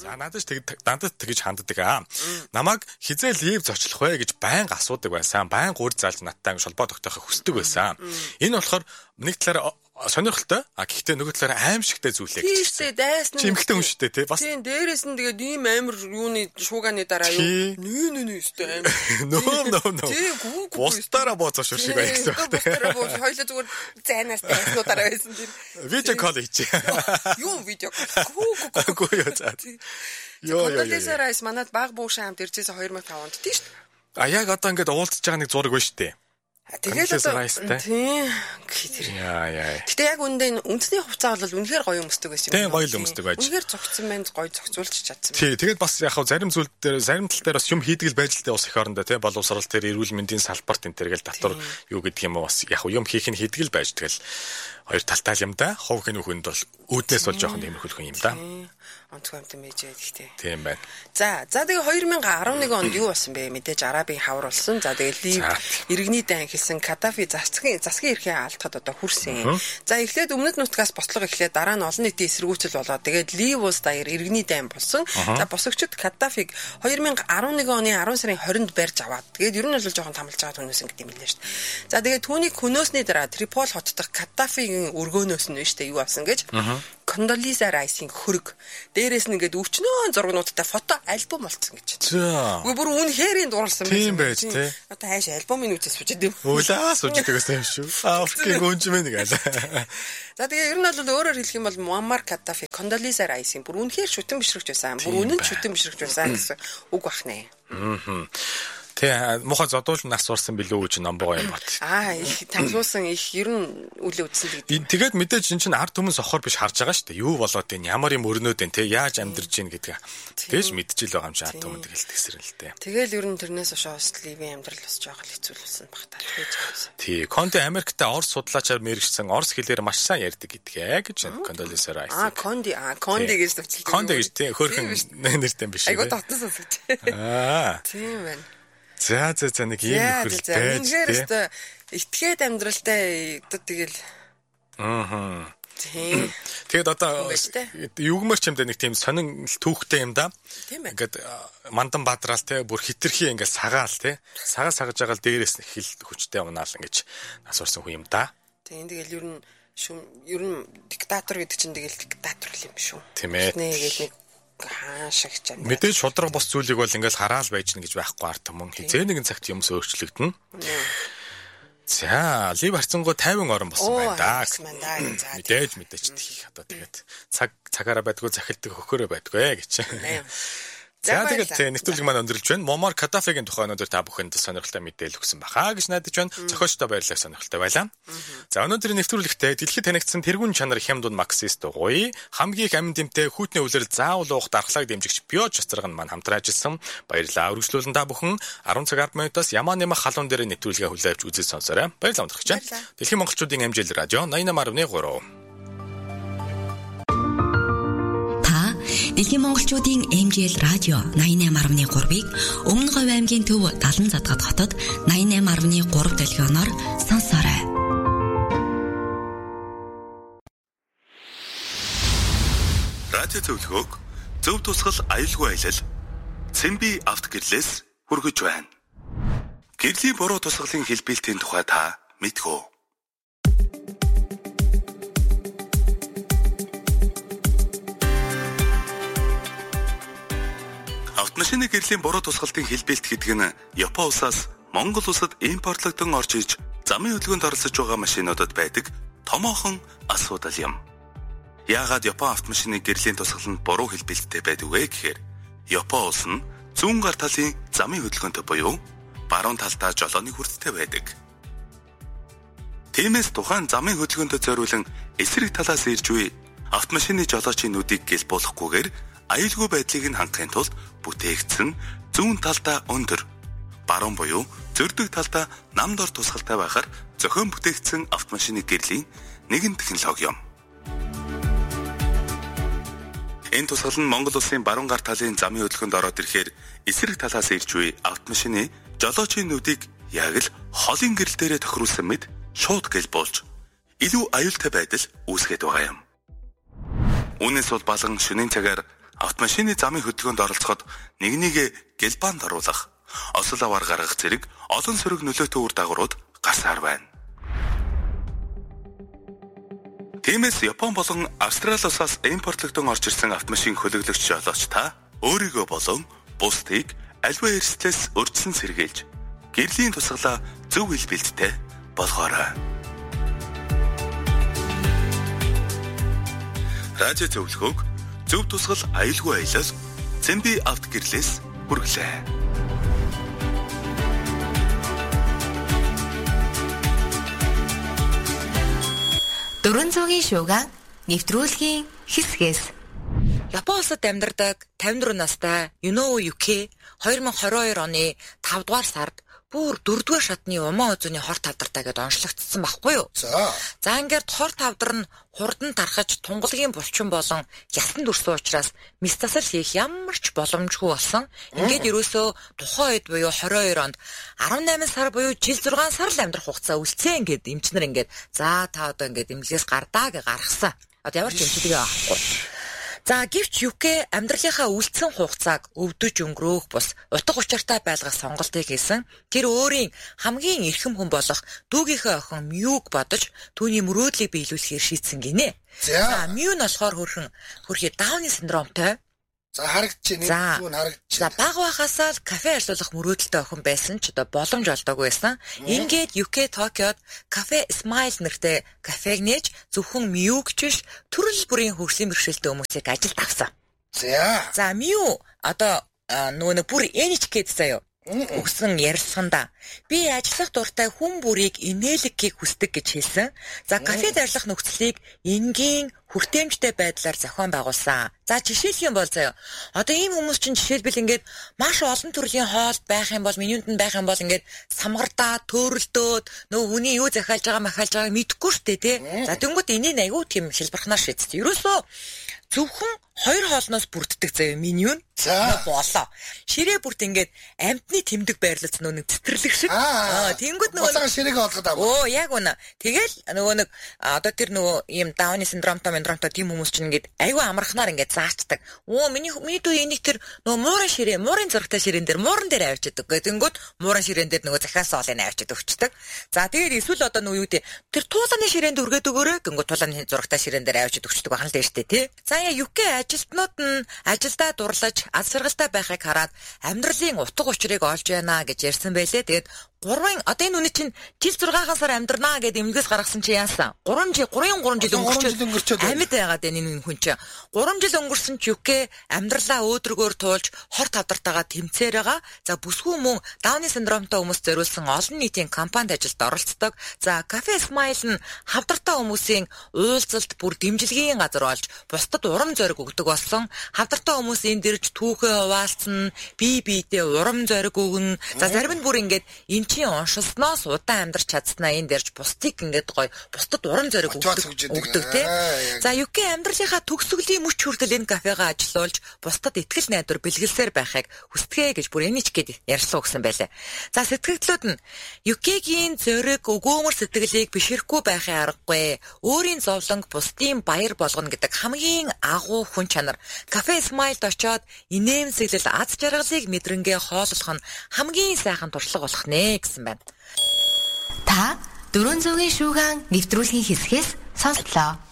За надад тэгж ханддаг аа. Намайг хизээ лив зочлох вэ гэж байнга асуудаг байсан. Байнга гур заалж надтай холбоо тогтоохыг хүсдэг байсан. Энэ болохоор нэг талаараа сонирхолтой. Гэхдээ нөгөө талаараа аимшигтай зүйлээ гэж. Тийшээ дайсан. Чимхтэй хүн шүү дээ тий. Бас. Тийм дээрээс нь тэгээд ийм амар юуны шуугааны дараа юу. Нүү өстэй амар. No. Тийм гүү. Бустараа бооцоо шүү шиг байх гэсэн. Бустараа бооц хоёлоо зүгээр зайнаас тайснуудаараа байсан тийм. Видео кол хийчих. Юу видео кол. Гүү яа за. Йоо. Кондолиза Райс манад баг буушаа хамт иржсэн 2005 онд тийм шүү. А яг одоо ингээд уулзж байгаа нэг зураг байна шүү дээ. Тэгээд одоо тийм яа. Гэтэ яг үндэ үндэсний хувцас бол үнэхээр гоё өмсдөг байсан юм. Тийм гоё л өмсдөг байж. Үнэхээр зогцсон байна, гоё зогцуулж чадсан. Тий, тэгээд бас яг зарим зүйл дээр зарим тал дээр бас юм хийдэг л байж л дээ ус их орондоо тий боловсрол тэр эрүүл мэндийн салбарт энэ тэргээл татвар юу гэдэг юм уу бас яг юм хийх нь хийдэг л байж тэгэл хоёр талтай юм да. Хов хэн хүнд бол үүднээс бол жоохон тиймэрхүү хүн юм да. Онцгой амт мэж гэхдээ. Тийм байна. За тэгээ 2011 онд юу болсон бэ? Мэдээж Арабын хавар болсон. За тэгээ Либ иргэний дан хэлсэн Каддафи засгийн эрхээ алдахад одоо хүрсэн. За эхлээд өмнөд нутгаас бослого эхлээд дараа нь олон нийтийн эсэргүүцэл болоод тэгээд Либ улс даяар иргэний дан болсон. За босогчд Каддафиг 2011 оны 10 сарын 20-нд барьж аваад тэгээд ер нь бол жоохон тамлж байгаа хүнээс ингэдэм билээ шүү дээ. За тэгээд түүнийг хөнөөсний дараа Трипол хот дахь Каддафигийн өргөөнөөс нь шүү дээ юу болсон гэж Кондолиза Райсийн хөрөг дээрээс нь ингээд өвчнөө зургнуудтай фото альбом болцсон гэж. За. Үгүй бүр үнэхэрийн дурлсан тийм байж тий. Одоо хайш альбомын үзэж сууж идэв. Уулаа сууж идэгээс юм шүү. Африкийн гүнжмэн нэг аль. За тэгээ ер нь бол өөрөөр хэлэх юм бол Муаммар Каддафи Кондолиза Райсийн бүр үнэхээр шүтэн бишрэгч байсан. Бүр үнэн шүтэн бишрэгч байсан гэсэн үг бахнаа. Тэ мохоо зодуулж нас урсан билүү гэж номбоо юм бат. Их тамлуулсан их ер нь үлээ үдсэн гэдэг. Тэгээд мэдээж энэ чинь ард түмэн сохор биш харж байгаа шүү дээ. Юу болоод энэ ямар юм өрнөөд энэ тэ яаж амьдарч ийн гэдгээ. Тэгэж мэдчихэл байгаа юм чи ард түмэн тэгэл тесрэлтэй. Тэгэл ер нь тэрнээс хойш Ливийн амьдрал бас жоохон хэцүүлсэн багтаа тэгэж авсан. Тий, Конте Америкт Орос судлаачаар мэрэгчсэн Орос хэлээр маш сайн ярьдаг гэдгээ гэж Кондолиза Райс. Конди гэж төвчлээ. Конде гэж тий хөөрхөн нэртэй биш. Айгуу татсан сонсогч. Тийм байна. За нэг юм нөхөл байж тий. Итгээд амьдралтай одоо тэгэл. Тийм. Тэгээд одоо югмэр ч юм дэ нэг тийм сонин түүхтэй юм да. Ингээд мандан бадраал те бүр хитрхи ингээд сагаал те. Сагаж байгаа л дээрээс хил хүчтэй унаал ингэж нас урсан хүн юм да. Тийм тэгэл ер нь диктатор гэдэг чинь тэгэл диктатор юм шүү. Тийм ээ. Нэг хаашигч юм. Мэдээж шудраг бос зүйлийг бол ингээл хараал байж гэнэ гэж байхгүй арт юм. Хизээ нэгэн цагт юмс өөрчлөгдөнө. За, Лив харцангуй 50 орн болсон байна да. Мэдээж тийх одоо тэгээд цагаараа байдгүй захилдаг хөхөрөө байдгүй гэж. За тэгээд нэвтрүүлэг маань өндөрлж байна. Муаммар Каддафигийн тухай өнөөдөр та бүхэнд сонирхолтой мэдээлэл өгсөн баха гэж найдаж байна. Зохиолчтой баярлалаа сонирхолтой байлаа. За өнөөдрийн нэвтрүүлэгтээ дэлхийд танигдсан тэргүүн чанар хямдун Марксист дугуй хамгийн их амин дэмтэй хүйтний үлрэл заавал уух дархлааг дэмжигч Био Чацраг нь маань хамтран ажилласан. Баярлалаа. Үргэлжлүүлэн та бүхэн 10 цаг 10 минутаас ямаа нэмэх халуун дээр нэвтрүүлгээ хүлээж үзэж сонсоорой. Баярлалаа өндөрлөгч. Дэлхийн монголчуудын амжилт радио 88.3. Дэлхийн монголчуудын MGL радио 88.3-ыг Өмнө Говь аймгийн төв Далан Задгад хотод 88.3 дэлгөөнөөр сонсоорой. Радио зөвлөгөөг зөв тусгал аюулгүй аялал Цэнби авто гэрлээс хүргэж байна. Гэрлийн буруу тусгалын хэлбэлтийн тухай та мэдгөө. Автомашины гэрлийн буруу тусгалтын хэлбэлт гэдэг нь Япон улсаас Монгол улсад импортлогдсон орж иж замын хөдөлгөөнд оролцож байгаа машинуудад байдаг томоохон асуудал юм. Яагаад Япон автомашины гэрлийн тусгаланд буруу хэлбэлттэй байдаг вэ гэхээр Япон улс нь зүүн гар талын замын хөдөлгөөнтэй буюу баруун талдаа жолооны хүрттэй байдаг. Тиймээс тухайн замын хөдөлгөөнтэй зориулан эсрэг талаас ирж буй автомашины жолоочийн нүдийг гэлбуулахгүйгээр аюулгүй байдлыг нь хангахын тулд бүтээгдсэн зүүн талдаа өндөр, баруун буюу зөрдөг талдаа намдор тусгалтай байхаар зохион бүтээгдсэн автомашины гэрлийн нэгэн технологи юм. Энэ тусгал нь Монгол улсын баруун гар талын замын хөдөлгөөнд ороод ирэхээр эсрэг талаас ирж буй автомашины жолоочийн нүдийг яг л холын гэрэл дээрээ тохируулсан мэт шууд гэлбуулж илүү аюултай байдал үүсгээд байгаа юм. Үүнээс бол балан шөнийн цагаар автомашины замын хөдөлгөөнд оролцоход нэгнийг гэлбаанд оруулах, осол аваар гаргах зэрэг олон сөрөг нөлөөтэй үр дагаврууд гарсаар байна. Тиймээс Япон болон Австрали улсаас импортлогдсон орж ирсэн автомашин хөлөглөгч жолооч та өөрийгөө болон бусдыг аливаа эрсдлээс урьдчилан сэргийлж гэрлийн тусгалаа зөв хэл бэлттэй болгоорой. Радио зөвлөгөөг зөв тусгал аюулгүй аялал Цэмби авто гэрлээс хүргэлээ. Дөрвөн цагийн шууган нэвтрүүлгийн хэсгээс Япон улсад амьдардаг 54 настай Юноу Юки 2022 оны 5 дугаар сард бүр 4 дугаар шатны умаа үзүүний хор тавдартай гэдээ онцлогдсон байхгүй юу? За ингээд хор тавдар нь хурдан тархаж тунгалагын булчин болон ясан дүрсэн учраас мис засал хийх ямар ч боломжгүй болсон. Ингээд ерөөсөө тухайн үед буюу 22 онд 18 сар буюу жил 6 сар л амьдрах хугацаа үлцээ ингээд эмчнэр ингээд за та одоо ингээд эмнэлгээс гардаа гэж гаргасан. Одоо ямар ч эмчилгээ авахгүй. За гэвч Юке амьдралынхаа үлдсэн хугацааг өвдөж өнгөрөөх бус утга учиртай байлгах сонголтыг хийсэн. Тэр өөрийн хамгийн эрхэм хүн болох дүүгийнхээ охин Мюг бодож түүний мөрөөдлийг биелүүлэхээр шийдсэн гинэ. За Мю нь болохоор хөрхий Дауны синдромтой. За харагдаж байна. Түүн харагдаж. За бага байхасаа л кафе ажиллах мөрөөдөлтэй охин байсан ч одоо боломж олдоогүй байсан. Ингээд Юке Токиод Cafe Smile нэртэй кафег нээж зөвхөн Мюг ч биш төрөл бүрийн хөгжлийн бэрхшээлтэй хүмүүсийг ажилд авсан. За Мю одоо нөгөө бүр NHK-д заяа өгсөн ярилцлаганда би ажиллах дуртай хүн бүрийг инээлгхийг хүсдэг гэж хэлсэн. За кафед ажиллах нөхцөлийг энгийн хүртээмжтэй байдлаар зохион байгуулсан. За жишээлх юм бол заяа. Одоо ийм хүмүүс чинь жишээлбэл ингээд маш олон төрлийн хоол байх юм бол менюнд нь байх юм бол ингээд самгардаа, төөрөлдөөд нөгөө хүний юу захиалж байгааг мэдэхгүй штэ тий. За тэнгууд энийг айгүй тийм хэлбархнаар шийдсэн. Ерөөсөө зөвхөн 2 хоолноос бүрддэг заяа меню нь. Болоо. Ширээ бүрт ингээд амтны тэмдэг байрлалц нөгөө нэг цэцэрлэг шиг. Тэнгууд нөгөө уцаа ширээг олгоод аваа. Яг үнэ. Тэгэл нөгөө нэг одоо тэр нөгөө ийм Дауны синдромтой тийм хүмүүс чинь ингээд айгүй амархнаар ингээд заачдаг. Миний дүү энийг тэр нөгөө муурын зурагтай ширээн дээр мууран дээр авчиад өгөө. Тэнгууд муурын ширээн дээр нөгөө захиас оолыг авчиад өгчдөг. За тэгээд эсвэл одоо нөгөө юу дээ тэр тууланы ширээнд өргөд өгөөрэй. Тэнгууд тууланы зурагтай ширээн дээр авчиад өгчдөг байна л дээ штэ тий. За Юке ажилтнууд нь ажилдаа дурлаж аз жаргалтай байхыг хараад амьдралын утга учирыг олж байна гэж ярьсан байлээ. Тэгээд 3 одоо энэ үний чинь жил 6 сар амьдрнаа гэдэг эмнэлгээс гаргасан чи яасан? 3 жил өнгөрчөөд амьд байгаад энэ хүн чинь 3 жил өнгөрсөн ч Юке амьдралаа өөдрөгөөр туулж хор тавдартайгаа тэмцээр байгаа. За бүсгүй мөн Дауны синдромтой хүмүүс зориулсан олон нийтийн кампанид ажилд оролцдог. За Cafe Smile нь хавдартай хүмүүсийн уулзалт бүр дэмжлэгийн газар болж бусдад урам зориг өгдөг болсон. Хавдартай хүмүүс энд ирж түүхээ хуваалцсан, бие биедээ урам зориг өгнө. За зарим нь бүр ингээд чи оншилсноос удаан амьдарч чадснаа энд ярьж бусдыг ингээд гоё бусдад урам зориг өгдөг тий. За Юке амьдралынхаа төгсгөлийн мөч хүртэл энэ кафега ажиллуулж бусдад итгэл найдвар бэлгэлсээр байхыг хүсдэгэ гэж бүр NHK-д ярьсан өгсөн байлаа. За сэтгэгдлүүд нь Юкегийн зориг өгөөмөр сэтгэлийг бишрэхгүй байхын аргагүй. Өөрийн зовлонг бусдын баяр болгоно гэдэг хамгийн агуу хүн чанар. Cafe Smile-д очоод инээмсэглэл аз жаргалыг мэдрэнгээ хооллох нь хамгийн сайхан туршлага болох нэ гэсэн байна. Та 400-ийн шүүган нэвтрүүлгийн хэсгээс сонслоо.